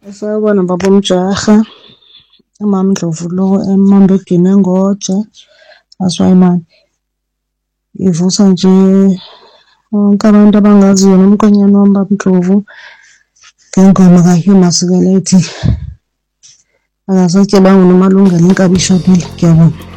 Sawubona baba Umjaha, umama Ndlovu lo eMambedweni eNgoje, Aswayimani. Ivusa nje bonke abantu abangaziyo nomkhwenyana wami baba Ndlovu ngengoma kaHugh Masekela ethi akasatyebanga uNomalungelo inkabi ishonile. Ngiyabonga.